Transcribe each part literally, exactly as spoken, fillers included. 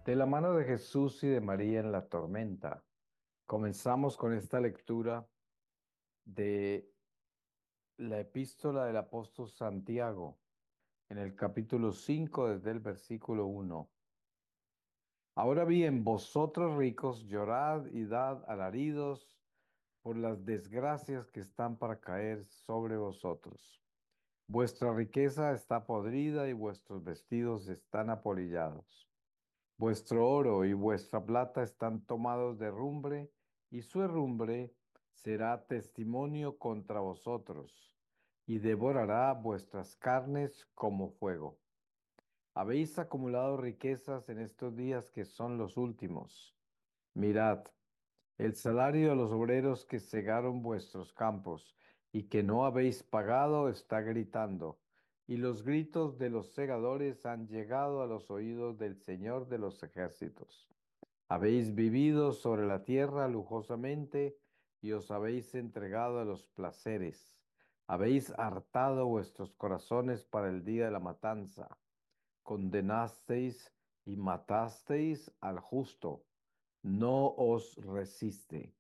De la mano de Jesús y de María en la tormenta, comenzamos con esta lectura de la epístola del apóstol Santiago, en el capítulo cinco desde el versículo uno. Ahora bien, vosotros ricos, llorad y dad alaridos por las desgracias que están para caer sobre vosotros. Vuestra riqueza está podrida y vuestros vestidos están apolillados. Vuestro oro y vuestra plata están tomados de herrumbre, y su herrumbre será testimonio contra vosotros, y devorará vuestras carnes como fuego. Habéis acumulado riquezas en estos días que son los últimos. Mirad, el salario de los obreros que cegaron vuestros campos y que no habéis pagado está gritando, y los gritos de los segadores han llegado a los oídos del Señor de los ejércitos. Habéis vivido sobre la tierra lujosamente y os habéis entregado a los placeres. Habéis hartado vuestros corazones para el día de la matanza. Condenasteis y matasteis al justo. No os resiste.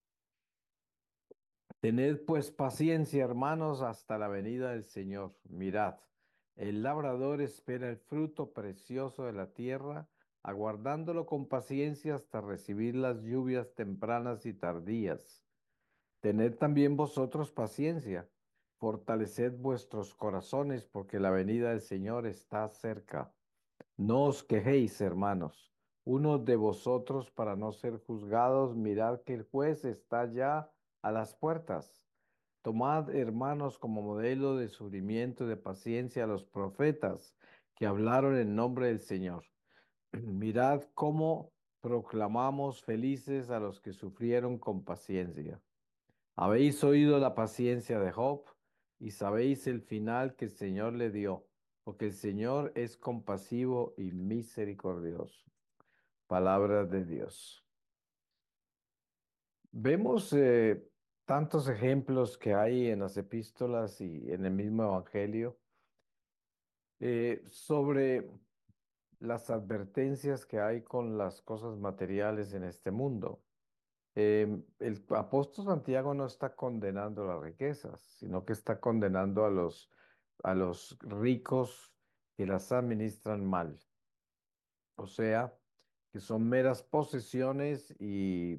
Tened pues paciencia, hermanos, hasta la venida del Señor. Mirad, el labrador espera el fruto precioso de la tierra, aguardándolo con paciencia hasta recibir las lluvias tempranas y tardías. Tened también vosotros paciencia, fortaleced vuestros corazones, porque la venida del Señor está cerca. No os quejéis, hermanos, unos de vosotros para no ser juzgados, mirad que el juez está ya a las puertas. Tomad, hermanos, como modelo de sufrimiento y de paciencia a los profetas que hablaron en nombre del Señor. Mirad cómo proclamamos felices a los que sufrieron con paciencia. Habéis oído la paciencia de Job y sabéis el final que el Señor le dio, porque el Señor es compasivo y misericordioso. Palabra de Dios. Vemos eh, tantos ejemplos que hay en las epístolas y en el mismo Evangelio eh, sobre las advertencias que hay con las cosas materiales en este mundo. Em, el apóstol Santiago no está condenando las riquezas, sino que está condenando a los, a los ricos que las administran mal. O sea, que son meras posesiones y